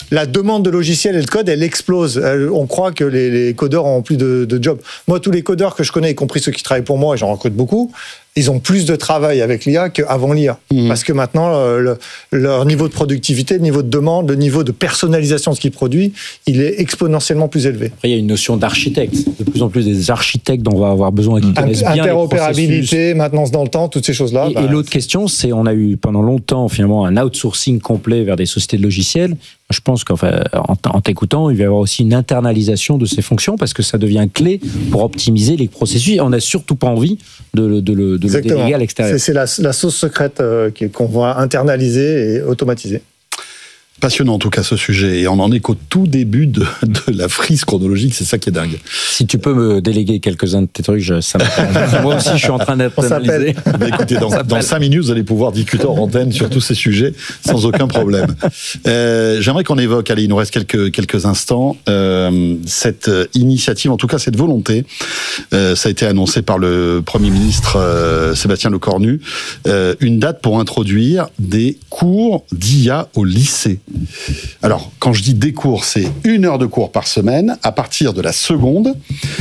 la demande de logiciels et de code, elle explose. On croit que les codeurs ont plus de jobs. Moi, tous les codeurs que je connais, y compris ceux qui travaillent pour moi, et j'en recrute beaucoup, ils ont plus de travail avec l'IA qu'avant l'IA. Parce que maintenant, leur niveau de productivité, le niveau de demande, le niveau de personnalisation de ce qu'ils produisent, il est exponentiellement plus élevé. Après, il y a une notion d'architecte. De plus en plus des architectes dont on va avoir besoin qui connaissent bien interopérabilité, maintenance dans le temps, toutes ces choses-là. Et l'autre question, c'est on a eu pendant longtemps finalement un outsourcing complet vers des sociétés de logiciels. Je pense qu'en t'écoutant, il va y avoir aussi une internalisation de ces fonctions parce que ça devient clé pour optimiser les processus. Et on n'a surtout pas envie de le déléguer à l'extérieur. C'est la sauce secrète qu'on va internaliser et automatiser. Passionnant en tout cas ce sujet, et on en est qu'au tout début de la frise chronologique, c'est ça qui est dingue. Si tu peux me déléguer quelques-uns de tes trucs, ça m'intéresse. Moi aussi je suis en train d'être analysé. Écoutez, dans 5 minutes vous allez pouvoir discuter en antenne sur tous ces sujets sans aucun problème. J'aimerais qu'on évoque, allez, il nous reste quelques instants, cette initiative, en tout cas cette volonté, ça a été annoncé par le Premier ministre Sébastien Lecornu, une date pour introduire des cours d'IA au lycée. Alors, quand je dis des cours, c'est 1 heure de cours par semaine, à partir de la seconde.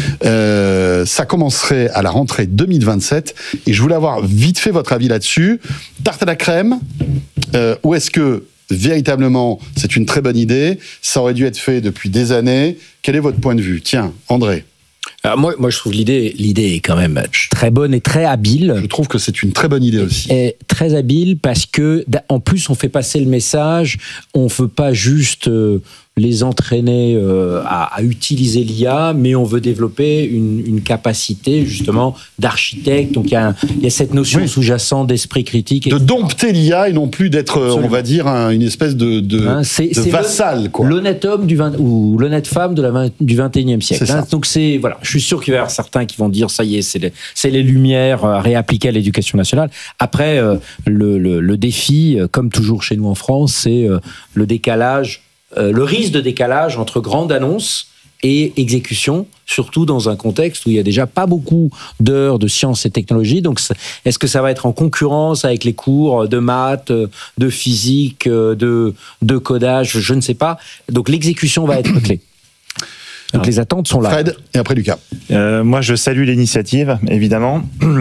Ça commencerait à la rentrée 2027. Et je voulais avoir vite fait votre avis là-dessus. Tarte à la crème, ou est-ce que, véritablement, c'est une très bonne idée? Ça aurait dû être fait depuis des années. Quel est votre point de vue? Tiens, André. Alors moi, je trouve l'idée est quand même très bonne et très habile. Je trouve que c'est une très bonne idée aussi. Et très habile parce que, en plus, on fait passer le message. On ne veut pas juste les entraîner à utiliser l'IA, mais on veut développer une capacité justement d'architecte. Donc il y a cette notion sous-jacente d'esprit critique. De dompter l'IA et non plus d'être, on va dire, une espèce de vassal. L'honnête homme ou l'honnête femme du 21e siècle. Donc voilà. Je suis sûr qu'il va y avoir certains qui vont dire ça y est, c'est les lumières réappliquées à l'éducation nationale. Après, le défi, comme toujours chez nous en France, c'est le décalage. Le risque de décalage entre grande annonce et exécution, surtout dans un contexte où il y a déjà pas beaucoup d'heures de sciences et technologies. Donc, est-ce que ça va être en concurrence avec les cours de maths, de physique, de codage? Je ne sais pas. Donc, l'exécution va être clé. Donc, les attentes sont là. Fred, et après Lucas. Moi, je salue l'initiative, évidemment.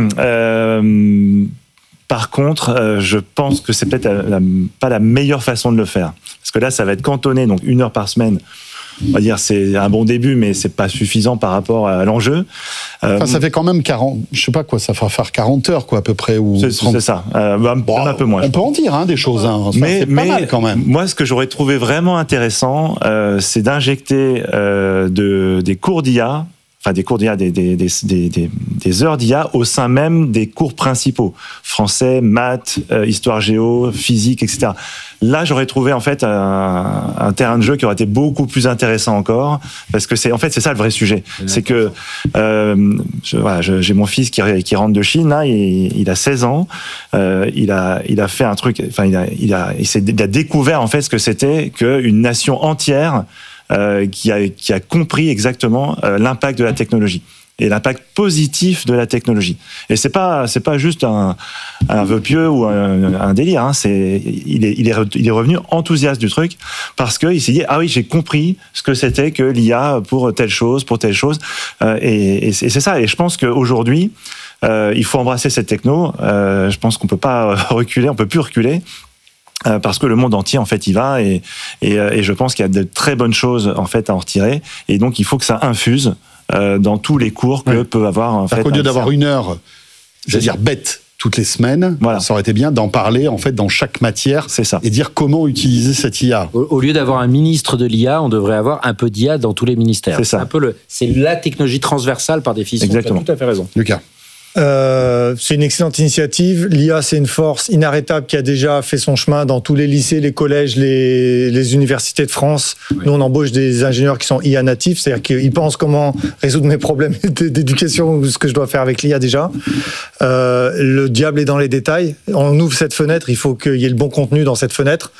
Par contre, je pense que c'est peut-être pas la meilleure façon de le faire. Parce que là, ça va être cantonné, donc 1 heure par semaine. On va dire c'est un bon début, mais c'est pas suffisant par rapport à l'enjeu. Ça fait quand même 40, je sais pas quoi, ça fera faire 40 heures quoi à peu près ou c'est ça. Un peu moins. On peut en dire des choses, mais pas mal quand même. Moi, ce que j'aurais trouvé vraiment intéressant, c'est d'injecter des cours d'IA. Enfin, des cours d'IA, des heures d'IA au sein même des cours principaux. Français, maths, histoire géo, physique, etc. Là, j'aurais trouvé, en fait, un terrain de jeu qui aurait été beaucoup plus intéressant encore. Parce que c'est ça le vrai sujet. C'est que, j'ai mon fils qui rentre de Chine, là, il a 16 ans. Il a fait un truc, enfin, il a découvert, en fait, ce que c'était qu'une nation entière, qui a compris exactement l'impact de la technologie et l'impact positif de la technologie. Et c'est pas juste un vœu pieux ou un délire. Hein. Il est revenu enthousiaste du truc parce que il s'est dit oui, j'ai compris ce que c'était que l'IA pour telle chose. Et c'est ça. Et je pense qu'aujourd'hui il faut embrasser cette techno. Je pense qu'on peut pas reculer, on peut plus reculer. Parce que le monde entier en fait y va et je pense qu'il y a de très bonnes choses en fait à en retirer et donc il faut que ça infuse dans tous les cours que peut avoir en fait. Au lieu d'avoir 1 heure, c'est-à-dire bête toutes les semaines, ça aurait été bien d'en parler en fait dans chaque matière et dire comment utiliser cette IA. Au lieu d'avoir un ministre de l'IA, on devrait avoir un peu d'IA dans tous les ministères. C'est la technologie transversale par définition. Exactement. Tu as tout à fait raison. Lucas. C'est une excellente initiative. L'IA, c'est une force inarrêtable qui a déjà fait son chemin dans tous les lycées, les collèges, les universités de France. Oui. Nous, on embauche des ingénieurs qui sont IA natifs, c'est-à-dire qu'ils pensent comment résoudre mes problèmes d'éducation ou ce que je dois faire avec l'IA déjà. Le diable est dans les détails. On ouvre cette fenêtre, il faut qu'il y ait le bon contenu dans cette fenêtre.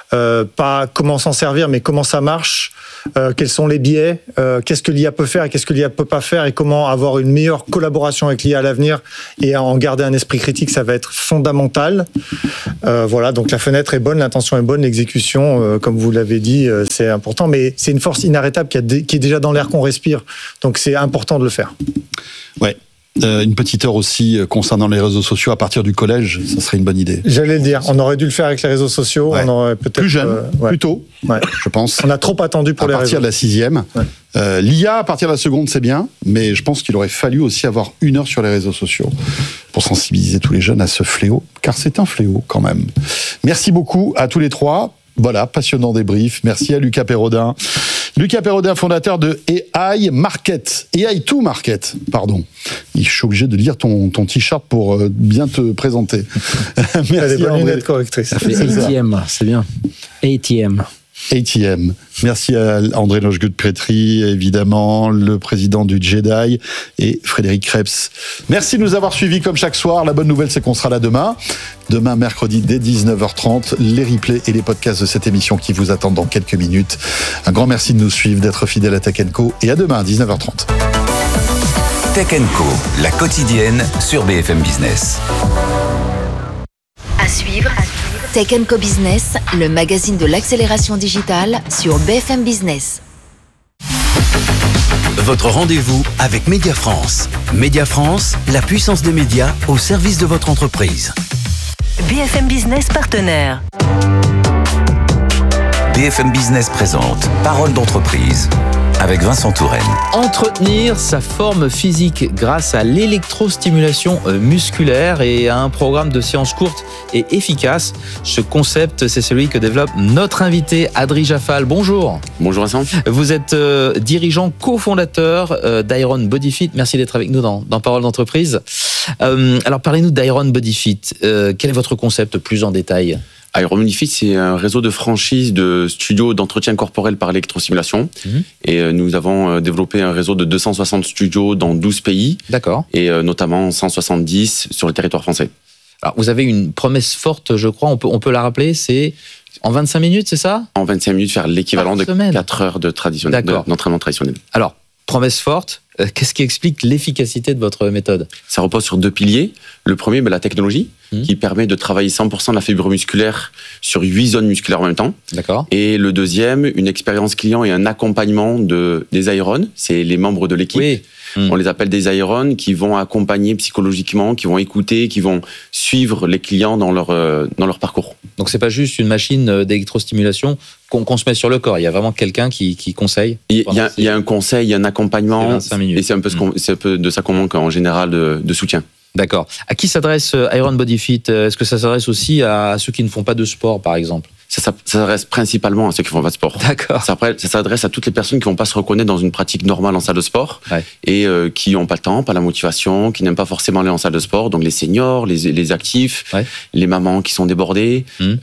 pas comment s'en servir, mais comment ça marche, quels sont les biais, qu'est-ce que l'IA peut faire et qu'est-ce que l'IA peut pas faire, et comment avoir une meilleure collaboration avec l'IA à l'avenir et en garder un esprit critique, ça va être fondamental. Voilà, donc la fenêtre est bonne, l'intention est bonne, l'exécution, comme vous l'avez dit, c'est important, mais c'est une force inarrêtable qui est déjà dans l'air qu'on respire, donc c'est important de le faire. Ouais. Une petite heure aussi concernant les réseaux sociaux à partir du collège, ça serait une bonne idée. J'allais le dire, on aurait dû le faire avec les réseaux sociaux, Ouais. on aurait peut-être... Plus jeune, plus tôt, je pense. On a trop attendu pour les réseaux. À partir de la 6e. Ouais. L'IA, à partir de la seconde, c'est bien, mais je pense qu'il aurait fallu aussi avoir 1 heure sur les réseaux sociaux pour sensibiliser tous les jeunes à ce fléau, car c'est un fléau quand même. Merci beaucoup à tous les trois. Voilà, passionnant débrief. Merci à Lucas Perrodin. Lucas Perrodin, fondateur de AI Market. AI to Market, pardon. Je suis obligé de lire ton t-shirt pour bien te présenter. Merci. Elle a des bonnes lunettes correctrices. Ça fait ATM, c'est bien. ATM. ATM. Merci à André Logegood-Prétry, évidemment, le président du JEDI, et Frédéric Krebs. Merci de nous avoir suivis comme chaque soir. La bonne nouvelle, c'est qu'on sera là demain. Demain, mercredi, dès 19h30, les replays et les podcasts de cette émission qui vous attendent dans quelques minutes. Un grand merci de nous suivre, d'être fidèles à Tech & Co. Et à demain, à 19h30. Tech & Co, la quotidienne sur BFM Business. À suivre, Tech & Co Business, le magazine de l'accélération digitale sur BFM Business. Votre rendez-vous avec Média France. Média France, la puissance des médias au service de votre entreprise. BFM Business partenaire. BFM Business présente Parole d'entreprise avec Vincent Touraine. Entretenir sa forme physique grâce à l'électrostimulation musculaire et à un programme de séances courtes et efficaces. Ce concept, c'est celui que développe notre invité Adri Jaffal. Bonjour. Bonjour Vincent. Vous êtes dirigeant cofondateur d'Iron Bodyfit. Merci d'être avec nous dans Parole d'entreprise. Alors parlez-nous d'Iron Bodyfit. Quel est votre concept plus en détail ? Iron Bodyfit, c'est un réseau de franchises de studios d'entretien corporel par électrostimulation. Et nous avons développé un réseau de 260 studios dans 12 pays. D'accord. Et notamment 170 sur le territoire français. Alors, vous avez une promesse forte, je crois, on peut la rappeler, c'est en 25 minutes, c'est ça ? En 25 minutes, faire l'équivalent de 4 heures d'entraînement traditionnel. Alors, promesse forte, qu'est-ce qui explique l'efficacité de votre méthode ? Ça repose sur 2 piliers. Le premier, la technologie, qui permet de travailler 100% de la fibre musculaire sur 8 zones musculaires en même temps. D'accord. Et le deuxième, une expérience client et un accompagnement des Iron, c'est les membres de l'équipe. Oui. On les appelle des Iron, qui vont accompagner psychologiquement, qui vont écouter, qui vont suivre les clients dans leur parcours. Donc c'est pas juste une machine d'électrostimulation qu'on se met sur le corps, il y a vraiment quelqu'un qui conseille. Il y a un conseil, il y a un accompagnement, et c'est un peu de ça qu'on manque en général de soutien. D'accord. À qui s'adresse Iron Bodyfit ? Est-ce que ça s'adresse aussi à ceux qui ne font pas de sport, par exemple ? Ça s'adresse principalement à ceux qui font pas de sport. D'accord. Ça s'adresse à toutes les personnes qui vont pas se reconnaître dans une pratique normale en salle de sport, et qui ont pas le temps, pas la motivation, qui n'aiment pas forcément aller en salle de sport. Donc les seniors, les actifs, les mamans qui sont débordées. On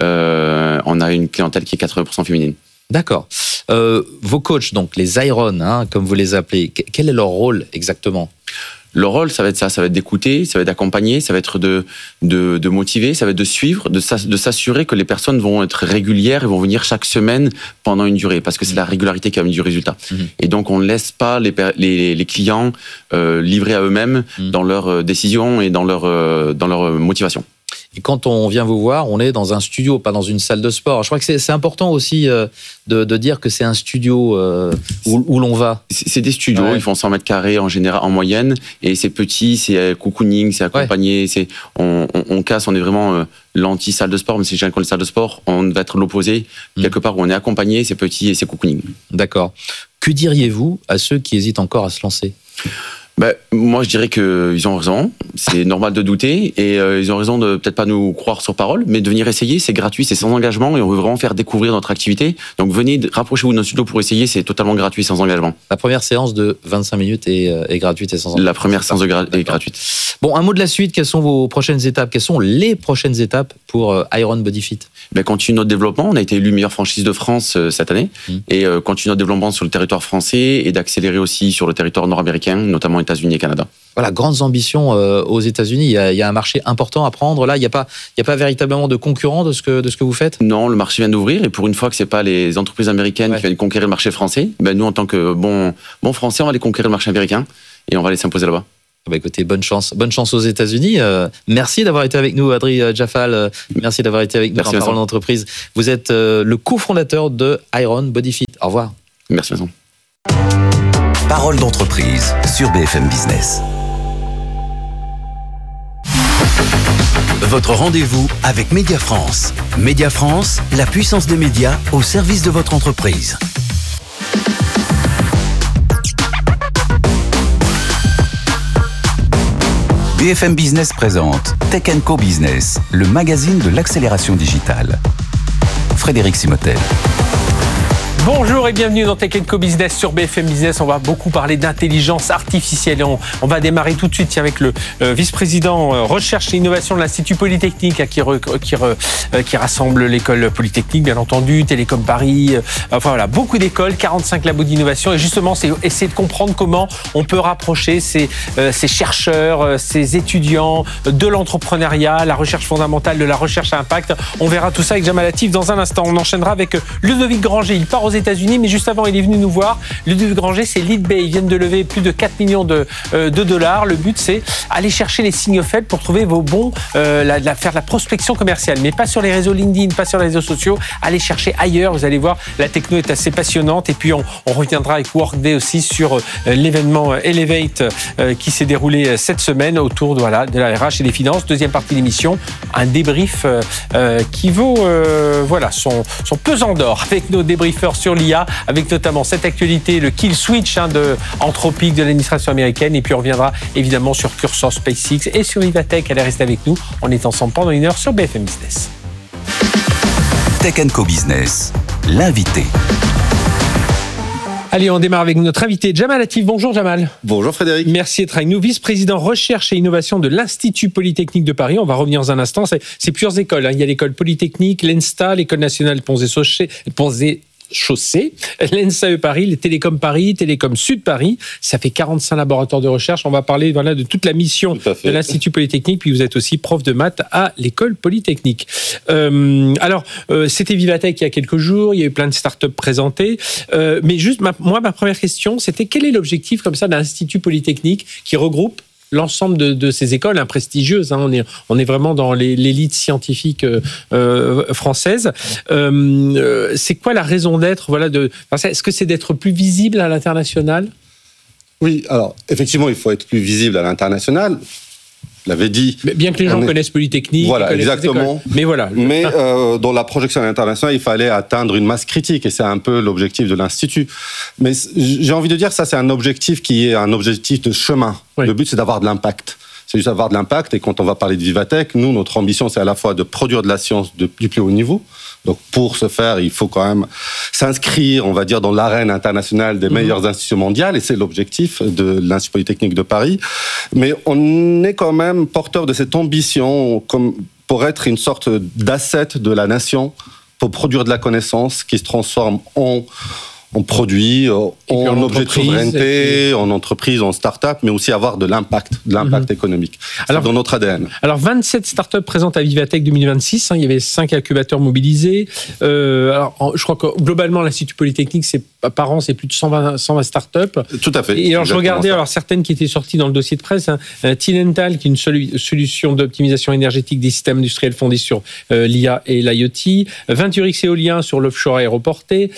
a une clientèle qui est 80% féminine. D'accord. Vos coachs, donc les Iron, comme vous les appelez, quel est leur rôle exactement ? Le rôle, ça va être ça, ça va être d'écouter, ça va être d'accompagner, ça va être de motiver, ça va être de suivre, de s'assurer que les personnes vont être régulières et vont venir chaque semaine pendant une durée, parce que c'est la régularité qui amène du résultat. Et donc, on ne laisse pas les clients livrés à eux-mêmes dans leurs décisions et dans leur motivation. Et quand on vient vous voir, on est dans un studio, pas dans une salle de sport. Je crois que c'est important aussi de dire que c'est un studio où l'on va. C'est des studios, ils font 100 mètres carrés en général, en moyenne, et c'est petit, c'est cocooning, c'est accompagné, on casse, on est vraiment l'anti-salle de sport, mais si j'ai une salle de sport, on va être l'opposé, quelque part où on est accompagné, c'est petit et c'est cocooning. D'accord. Que diriez-vous à ceux qui hésitent encore à se lancer ? Moi, je dirais qu'ils ont raison. C'est normal de douter, et ils ont raison de peut-être pas nous croire sur parole, mais de venir essayer, c'est gratuit, c'est sans engagement, et on veut vraiment faire découvrir notre activité. Donc venez, rapprochez-vous de notre studio pour essayer, c'est totalement gratuit, sans engagement. La première séance de 25 minutes est gratuite et sans engagement. La première séance est gratuite. Bon, un mot de la suite, quelles sont vos prochaines étapes ? Quelles sont les prochaines étapes pour Iron Bodyfit ? Continue notre développement. On a été élu meilleure franchise de France cette année, et continue notre développement sur le territoire français, et d'accélérer aussi sur le territoire nord-américain, notamment États-Unis et Canada. grandes ambitions aux États-Unis. Il y a un marché important à prendre. Là, il n'y a pas véritablement de concurrent de ce que vous faites? Non, le marché vient d'ouvrir et pour une fois que c'est pas les entreprises américaines qui viennent conquérir le marché français, nous en tant que bons Français, on va aller conquérir le marché américain et on va aller s'imposer là-bas. Écoutez, bonne chance aux États-Unis. Merci d'avoir été avec nous, Adri Jaffal. Merci d'avoir été avec nous dans Parole d'entreprise. Vous êtes le cofondateur de Iron Body Fit. Au revoir. Merci Vincent. Parole d'entreprise sur BFM Business. Votre rendez-vous avec Média France. Média France, la puissance des médias au service de votre entreprise. BFM Business présente Tech & Co Business, le magazine de l'accélération digitale. Frédéric Simotel. Bonjour et bienvenue dans Tech & Co Business sur BFM Business. On va beaucoup parler d'intelligence artificielle. On va démarrer tout de suite avec le vice-président recherche et innovation de l'Institut Polytechnique qui rassemble l'école Polytechnique, bien entendu, Télécom Paris, enfin voilà, beaucoup d'écoles, 45 labos d'innovation. Et justement, c'est essayer de comprendre comment on peut rapprocher ces chercheurs, ces étudiants de l'entrepreneuriat, la recherche fondamentale, de la recherche à impact. On verra tout ça avec Jamal Latif dans un instant. On enchaînera avec Ludovic Granger. Il part aux États-Unis, mais juste avant, il est venu nous voir. Ludovic Granger, c'est Leadbay. Ils viennent de lever plus de 4 millions de dollars. Le but, c'est aller chercher les signaux faibles pour trouver vos bons, faire de la prospection commerciale, mais pas sur les réseaux LinkedIn, pas sur les réseaux sociaux. Allez chercher ailleurs. Vous allez voir, la techno est assez passionnante. Et puis, on reviendra avec Workday aussi sur l'événement Elevate qui s'est déroulé cette semaine autour de la RH et des finances. Deuxième partie de l'émission, un débrief qui vaut son pesant d'or avec nos débriefeurs sur l'IA, avec notamment cette actualité, le kill switch de Anthropic de l'administration américaine. Et puis on reviendra évidemment sur Cursor, SpaceX et sur Ivatech. Allez rester avec nous. On est ensemble pendant 1 heure sur BFM Business. Tech & Co Business, l'invité. Allez, on démarre avec notre invité Jamal Latif. Bonjour Jamal. Bonjour Frédéric. Merci d'être avec nous, vice-président recherche et innovation de l'Institut Polytechnique de Paris. On va revenir dans un instant. C'est plusieurs écoles. Il y a l'école Polytechnique, l'ENSTA, l'école nationale Ponts-et-Chaussées, l'ENSAE Paris, les Télécom Paris, Télécom Sud Paris. Ça fait 45 laboratoires de recherche. On va parler de toute la mission de l'Institut Polytechnique. Puis vous êtes aussi prof de maths à l'école Polytechnique. C'était Vivatech il y a quelques jours. Il y a eu plein de startups présentées. Mais juste, ma première question, c'était quel est l'objectif comme ça d'un Institut Polytechnique qui regroupe l'ensemble de ces écoles prestigieuses, on est vraiment dans l'élite scientifique française. C'est quoi la raison d'être est-ce que c'est d'être plus visible à l'international? Oui, alors effectivement, il faut être plus visible à l'international. Je l'avais dit. Mais bien que les gens connaissent Polytechnique. Voilà, exactement. Mais voilà. Mais dans la projection internationale, il fallait atteindre une masse critique et c'est un peu l'objectif de l'Institut. Mais j'ai envie de dire, ça c'est un objectif qui est un objectif de chemin. Oui. Le but c'est d'avoir de l'impact. C'est juste d'avoir de l'impact et quand on va parler de Vivatech, nous, notre ambition c'est à la fois de produire de la science du plus haut niveau. Donc pour ce faire, il faut quand même s'inscrire, on va dire, dans l'arène internationale des meilleures institutions mondiales, et c'est l'objectif de l'Institut Polytechnique de Paris. Mais on est quand même porteur de cette ambition pour être une sorte d'asset de la nation, pour produire de la connaissance qui se transforme en produit, en objet de souveraineté, en entreprise, en start-up, mais aussi avoir de l'impact économique. Alors, dans notre ADN. Alors, 27 start-up présentes à Vivatech 2026. Il y avait 5 incubateurs mobilisés. Je crois que globalement, l'Institut Polytechnique, par an, c'est plus de 120 start-up. Tout à fait. Et alors, je regardais certaines qui étaient sorties dans le dossier de presse. Tilental, qui est une solution d'optimisation énergétique des systèmes industriels fondés sur l'IA et l'IoT. Venturix Éolien sur l'offshore aéroporté.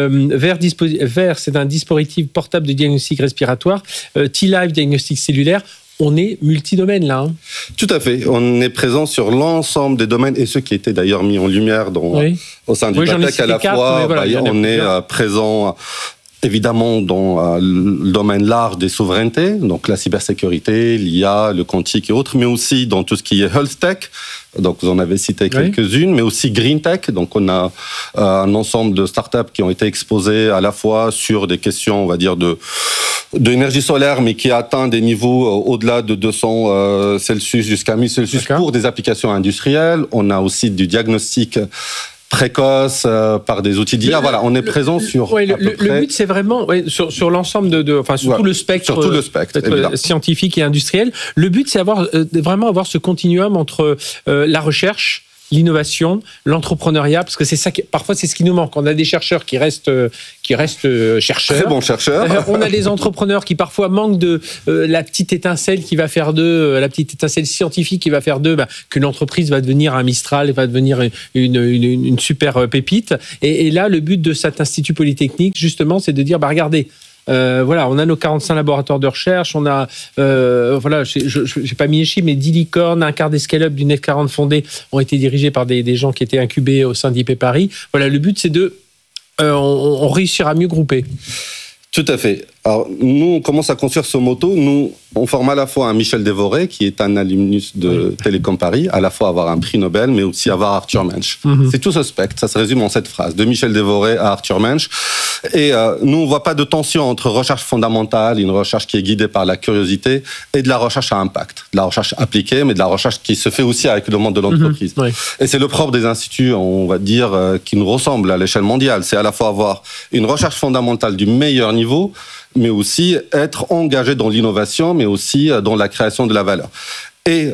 Vert, c'est un dispositif portable de diagnostic respiratoire. T-Live, diagnostic cellulaire. On est multidomaine là. Tout à fait. On est présent sur l'ensemble des domaines et ceux qui étaient d'ailleurs mis en lumière au sein du Vivatech à la fois. On est présent évidemment dans le domaine large des souverainetés, donc la cybersécurité, l'IA, le quantique et autres, mais aussi dans tout ce qui est health tech. Donc vous en avez cité quelques-unes, mais aussi green tech. Donc on a un ensemble de startups qui ont été exposées à la fois sur des questions, on va dire, d'énergie solaire, mais qui atteint des niveaux au-delà de 200 Celsius jusqu'à 1000 Celsius pour des applications industrielles. On a aussi du diagnostic précoce par des outils d'IA. Voilà, on est présent sur. Ouais, le but, c'est vraiment sur l'ensemble sur tout le spectre, sur tout le spectre scientifique et industriel. Le but, c'est vraiment avoir ce continuum entre la recherche, l'innovation, l'entrepreneuriat, parce que c'est ça parfois c'est ce qui nous manque. On a des chercheurs qui restent chercheurs. Très bons chercheurs. On a des entrepreneurs qui parfois manquent de la petite étincelle qui va faire d'eux, la petite étincelle scientifique qui va faire d'eux qu'une entreprise va devenir un Mistral, va devenir une super pépite. Et là, le but de cet institut polytechnique, justement, c'est de dire, regardez, on a nos 45 laboratoires de recherche, on a, j'ai pas mis les chiffres, mais 10 licornes, un quart des scale-up du NEC 40 fondés ont été dirigés par des gens qui étaient incubés au sein d'IP Paris. Voilà, le but, c'est on réussira à mieux grouper. Tout à fait. Alors, nous, on commence à construire ce motto. Nous, on forme à la fois un Michel Dévoré, qui est un alumnus de Télécom Paris, à la fois avoir un prix Nobel, mais aussi avoir Arthur Mensch. C'est tout ce spectre. Ça se résume en cette phrase. De Michel Dévoré à Arthur Mensch. Et nous, on voit pas de tension entre recherche fondamentale, une recherche qui est guidée par la curiosité, et de la recherche à impact. De la recherche appliquée, mais de la recherche qui se fait aussi avec le monde de l'entreprise. Et c'est le propre des instituts, on va dire, qui nous ressemble à l'échelle mondiale. C'est à la fois avoir une recherche fondamentale du meilleur niveau, mais aussi être engagé dans l'innovation, mais aussi dans la création de la valeur. Et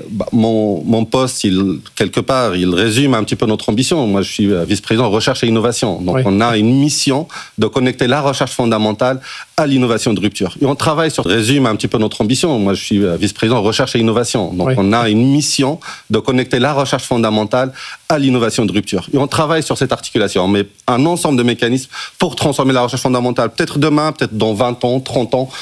mon poste, quelque part, il résume un petit peu notre ambition. Moi, je suis vice-président recherche et innovation. Donc, on a une mission de connecter la recherche fondamentale à l'innovation de rupture. Et on travaille résume un petit peu notre ambition. Moi, je suis vice-président recherche et innovation. Donc, on a une mission de connecter la recherche fondamentale à l'innovation de rupture. Et on travaille sur cette articulation. On met un ensemble de mécanismes pour transformer la recherche fondamentale. Peut-être demain, peut-être dans 20 ans, 30 ans.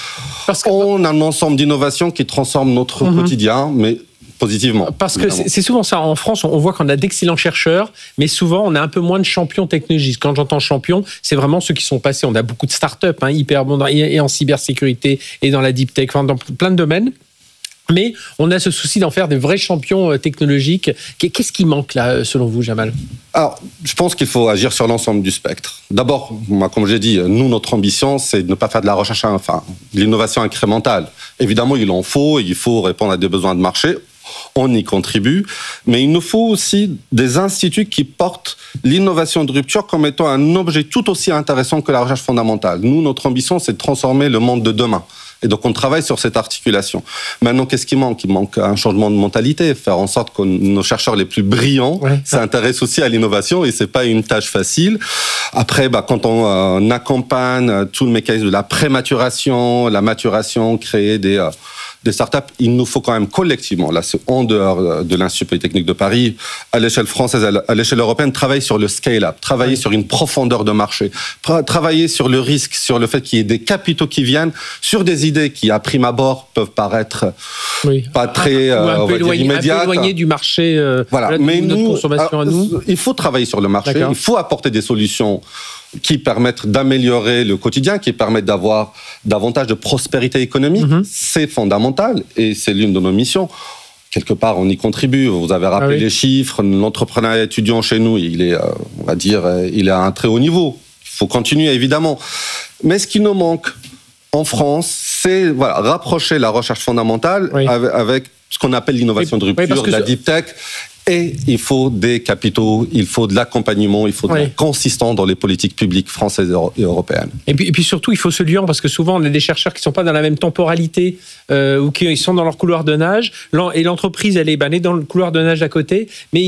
On a un ensemble d'innovations qui transforment notre quotidien, mais positivement. Parce que c'est souvent ça. En France, on voit qu'on a d'excellents chercheurs, mais souvent, on a un peu moins de champions technologiques. Quand j'entends champions, c'est vraiment ceux qui sont passés. On a beaucoup de start-up, hyper bons, et en cybersécurité, et dans la deep tech, dans plein de domaines. Mais on a ce souci d'en faire des vrais champions technologiques. Qu'est-ce qui manque là, selon vous, Jamal ? Alors, je pense qu'il faut agir sur l'ensemble du spectre. D'abord, comme j'ai dit, nous, notre ambition, c'est de ne pas faire de la recherche, de l'innovation incrémentale. Évidemment, il en faut, il faut répondre à des besoins de marché. On y contribue, mais il nous faut aussi des instituts qui portent l'innovation de rupture comme étant un objet tout aussi intéressant que la recherche fondamentale. Nous, notre ambition, c'est de transformer le monde de demain. Et donc, on travaille sur cette articulation. Maintenant, qu'est-ce qui manque ? Il manque un changement de mentalité, faire en sorte que nos chercheurs les plus brillants s'intéressent aussi à l'innovation, et c'est pas une tâche facile. Après, quand on accompagne tout le mécanisme de la prématuration, la maturation, créer des startups, il nous faut quand même collectivement, là c'est en dehors de l'Institut Polytechnique de Paris, à l'échelle française, à l'échelle européenne, travailler sur le scale-up, travailler sur une profondeur de marché, travailler sur le risque, sur le fait qu'il y ait des capitaux qui viennent, sur des idées qui, à prime abord, peuvent paraître pas très immédiates. Un peu éloignées du marché, mais notre consommation à nous. Il faut travailler sur le marché, il faut apporter des solutions qui permettent d'améliorer le quotidien, qui permettent d'avoir davantage de prospérité économique. C'est fondamental et c'est l'une de nos missions. Quelque part, on y contribue. Vous avez rappelé les chiffres. L'entrepreneuriat étudiant chez nous, il est, on va dire, il est à un très haut niveau. Il faut continuer, évidemment. Mais ce qui nous manque en France, c'est rapprocher la recherche fondamentale avec ce qu'on appelle l'innovation de rupture, de la deep tech. Et il faut des capitaux, il faut de l'accompagnement, il faut de la consistance dans les politiques publiques françaises et européennes. Et puis surtout, il faut ce lien, parce que souvent, on a des chercheurs qui ne sont pas dans la même temporalité ou qui sont dans leur couloir de nage. Et l'entreprise, elle est née dans le couloir de nage d'à côté, mais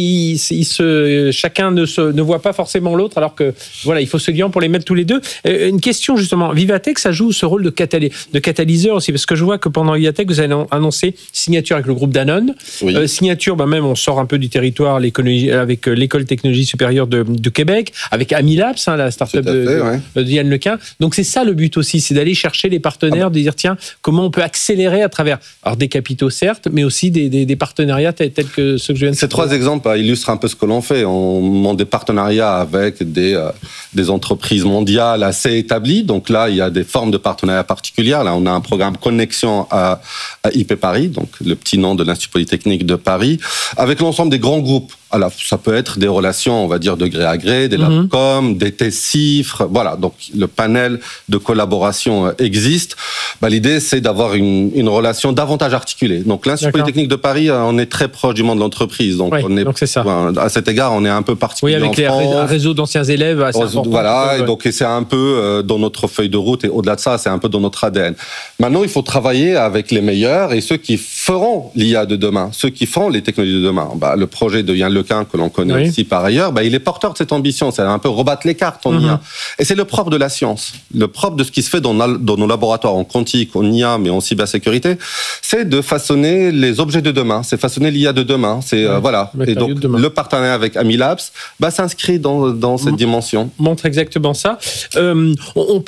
chacun ne voit pas forcément l'autre, alors que il faut ce lien pour les mettre tous les deux. Une question, justement. Vivatech, ça joue ce rôle de catalyseur aussi, parce que je vois que pendant Vivatech, vous avez annoncé signature avec le groupe Danone. Signature, même on sort un peu du territoire avec l'école technologie supérieure de Québec, avec Amilabs, la start-up de Yann Lequin. Donc c'est ça le but aussi, c'est d'aller chercher les partenaires, de dire tiens, comment on peut accélérer à travers des capitaux certes, mais aussi des partenariats tels que ceux que je viens de citer. Ces trois exemples illustrent un peu ce que l'on fait. On monte des partenariats avec des entreprises mondiales assez établies. Donc là, il y a des formes de partenariats particulières. Là, on a un programme Connexion à IP Paris, donc le petit nom de l'Institut Polytechnique de Paris, avec l'ensemble des grands groupes Alors, ça peut être des relations, on va dire, de gré à gré, des labcoms, des tests-cifres. Voilà, donc le panel de collaboration existe. L'idée, c'est d'avoir une relation davantage articulée. Donc, l'Institut Polytechnique de Paris, on est très proche du monde de l'entreprise. Donc, donc c'est ça. À cet égard, on est un peu particulier. Oui, avec un réseau d'anciens élèves assez important. Voilà, et donc c'est un peu dans notre feuille de route, et au-delà de ça, c'est un peu dans notre ADN. Maintenant, il faut travailler avec les meilleurs et ceux qui feront l'IA de demain, ceux qui feront les technologies de demain. Le projet de Yann Lequin, que l'on connaît aussi par ailleurs, il est porteur de cette ambition. C'est un peu rebattre les cartes en IA. Et c'est le propre de la science. Le propre de ce qui se fait dans nos laboratoires en quantique, en IA, mais en cybersécurité, c'est de façonner les objets de demain. C'est façonner l'IA de demain. C'est, voilà. Et donc, le partenariat avec Amilabs s'inscrit dans cette dimension. Montre exactement ça. On